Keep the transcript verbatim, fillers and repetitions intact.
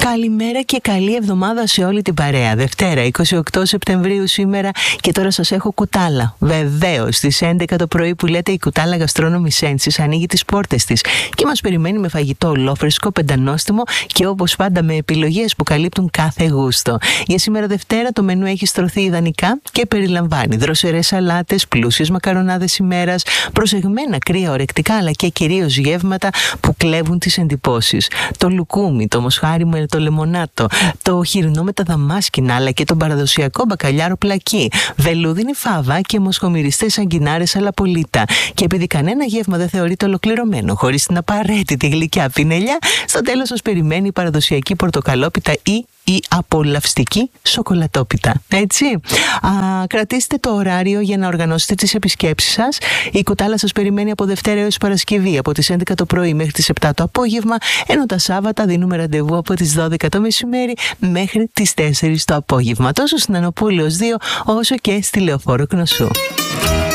Καλημέρα και καλή εβδομάδα σε όλη την παρέα. Δευτέρα, είκοσι οκτώ Σεπτεμβρίου σήμερα και τώρα σας έχω κουτάλα. Βεβαίως, στις έντεκα το πρωί που λέτε η κουτάλα Gastronomy Senses ανοίγει τις πόρτες της και μας περιμένει με φαγητό ολόφρεσκο, πεντανόστιμο και όπως πάντα με επιλογές που καλύπτουν κάθε γούστο. Για σήμερα Δευτέρα το μενού έχει στρωθεί ιδανικά και περιλαμβάνει δροσερές σαλάτες, πλούσιες μακαρονάδες ημέρας, προσεγμένα κρύα ορεκτικά αλλά και κυρίως γεύματα που κλέβουν τις εντυπώσεις. Το λουκούμι, το μοσχάρι με το λεμονάτο, το χοιρινό με τα δαμάσκηνα αλλά και τον παραδοσιακό μπακαλιάρο πλακί, βελούδινη φάβα και μοσχομυριστές σαγκινάρες αλαπολίτα. Και επειδή κανένα γεύμα δεν θεωρείται ολοκληρωμένο χωρίς την απαραίτητη γλυκιά πινελιά, στο τέλος σας περιμένει η παραδοσιακή πορτοκαλόπιτα ή η απολαυστική σοκολατόπιτα. Έτσι. Α, κρατήστε το ωράριο για να οργανώσετε τις επισκέψεις σας. Η κουτάλα σας περιμένει από Δευτέρα έως Παρασκευή, από τις έντεκα το πρωί μέχρι τις επτά το απόγευμα, ενώ τα Σάββατα δίνουμε ραντεβού από τις δώδεκα το μεσημέρι μέχρι τις τέσσερις το απόγευμα, τόσο στην Ανοπούλεως δύο όσο και στη Λεωφόρο Κνωσού.